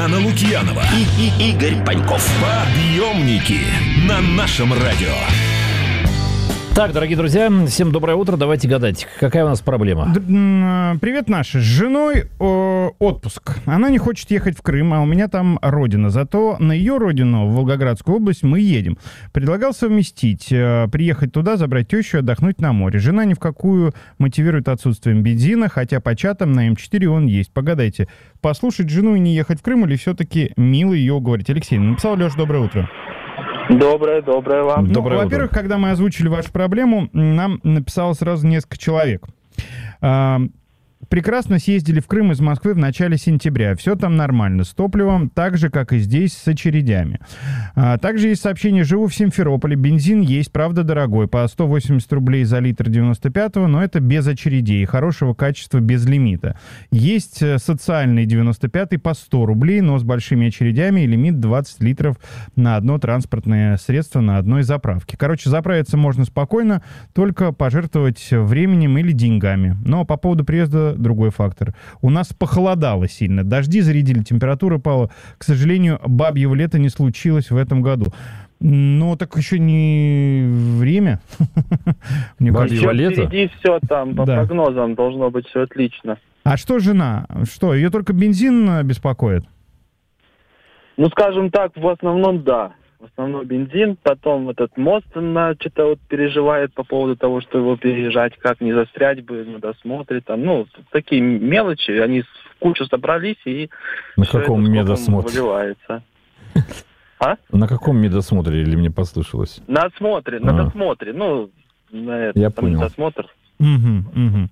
Анна Лукьянова и Игорь Паньков. Подъемники на нашем радио. Так, дорогие друзья, всем доброе утро. Давайте гадать, какая у нас проблема? Привет, Наша. С женой отпуск. Она не хочет ехать в Крым, а у меня там родина. Зато на ее родину, в Волгоградскую область, мы едем. Предлагал совместить, приехать туда, забрать тещу, отдохнуть на море. Жена ни в какую мотивирует отсутствием бензина, хотя по чатам на М4 он есть. Погадайте, послушать жену и не ехать в Крым или все-таки мило ее уговорить? Алексей написал. Леша, доброе утро. Доброе вам. Во-первых, когда мы озвучили вашу проблему, нам написало сразу несколько человек. Прекрасно съездили в Крым из Москвы в начале сентября. Все там нормально. С топливом, так же, как и здесь, с очередями. Также есть сообщение. Живу в Симферополе. Бензин есть, правда, дорогой. По 180 рублей за литр 95-го, но это без очередей. Хорошего качества, без лимита. Есть социальный 95-й по 100 рублей, но с большими очередями и лимит 20 литров на одно транспортное средство на одной заправке. Короче, заправиться можно спокойно, только пожертвовать временем или деньгами. Но по поводу приезда другой фактор. У нас похолодало сильно. Дожди зарядили, температура пала. К сожалению, бабьего лета не случилось в этом году. Но так еще не время. Бабьего лета? Впереди все там, по прогнозам должно быть все отлично. А что жена? Что, ее только бензин беспокоит? Ну, скажем так, в основном да. В основном бензин, потом этот мост, она что-то вот переживает по поводу того, что его переезжать, как не застрять бы на досмотре, там, ну, такие мелочи, они в кучу собрались и на каком медосмотре выливается. А? На каком медосмотре, или мне послышалось? На досмотре, ну, на это, я там понял. досмотр. Ну,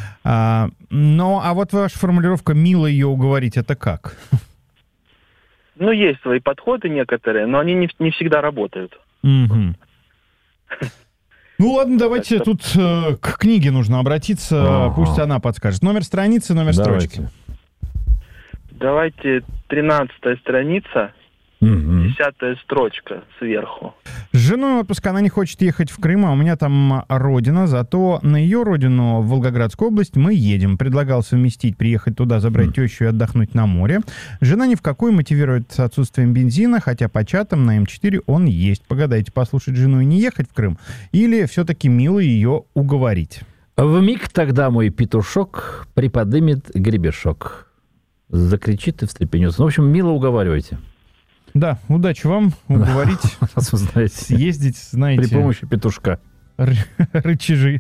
а вот ваша формулировка «мило ее уговорить» — это как? Ну, есть свои подходы некоторые, но они не всегда работают. Ну, ладно, давайте тут к книге нужно обратиться, пусть она подскажет. Номер страницы, номер строчки. Давайте 13-я страница, 10-я строчка сверху. С женой отпуск. Она не хочет ехать в Крым, а у меня там родина. Зато на ее родину, в Волгоградскую область, мы едем. Предлагал совместить, приехать туда, забрать тещу и отдохнуть на море. Жена ни в какую мотивирует с отсутствием бензина, хотя по чатам на М4 он есть. Погадайте, послушать жену и не ехать в Крым? Или все-таки мило ее уговорить? Вмиг тогда мой петушок приподымет гребешок. Закричит и встрепенется. Ну, в общем, мило уговаривайте. Да, удачи вам уговорить, съездить, знаете... При помощи петушка. Рычажки.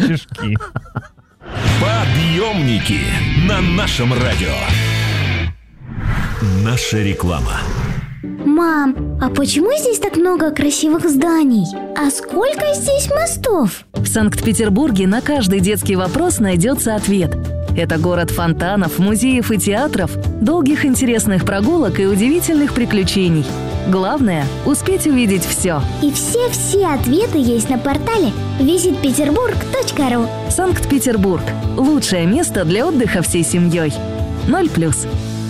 Подъемники на нашем радио. Наша реклама. Мам, а почему здесь так много красивых зданий? А сколько здесь мостов? В Санкт-Петербурге на каждый детский вопрос найдется ответ. Это город фонтанов, музеев и театров, долгих интересных прогулок и удивительных приключений. Главное – успеть увидеть все. И все ответы есть на портале visitpeterburg.ru. Санкт-Петербург – лучшее место для отдыха всей семьей. 0+.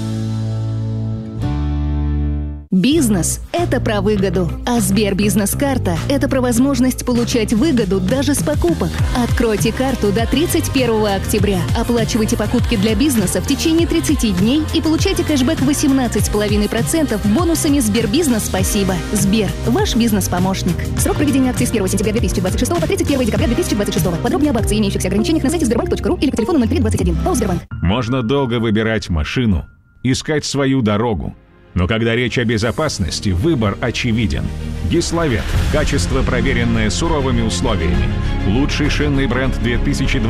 Бизнес – это про выгоду, а Сбербизнес-карта – это про возможность получать выгоду даже с покупок. Откройте карту до 31 октября, оплачивайте покупки для бизнеса в течение 30 дней и получайте кэшбэк 18,5% бонусами Сбербизнес «Спасибо». Сбер – ваш бизнес-помощник. Срок проведения акции с 1 сентября 2026 по 31 декабря 2026. Подробнее об акции и имеющихся ограничениях на сайте sberbank.ru или по телефону 0321. ПАО «Сбербанк». Можно долго выбирать машину, искать свою дорогу. Но когда речь о безопасности, выбор очевиден. Гисловет. Качество, проверенное суровыми условиями. Лучший шинный бренд 2020